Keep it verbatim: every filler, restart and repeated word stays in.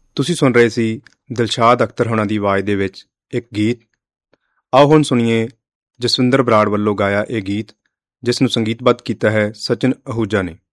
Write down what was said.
ਤੁਸੀਂ ਸੁਣ ਰਹੇ ਸੀ ਦਿਲਸ਼ਾਦ ਅਖਤਰ ਹੋਣਾ ਦੀ ਆਵਾਜ਼ ਦੇ ਵਿੱਚ ਇੱਕ ਗੀਤ। ਆਓ ਹੁਣ ਸੁਣੀਏ ਜਸਵਿੰਦਰ ਬਰਾੜ ਵੱਲੋਂ ਗਾਇਆ ਇਹ ਗੀਤ, ਜਿਸ ਨੂੰ ਸੰਗੀਤਬੱਧ ਕੀਤਾ ਹੈ ਸਚਿਨ ਅਹੂਜਾ ਨੇ।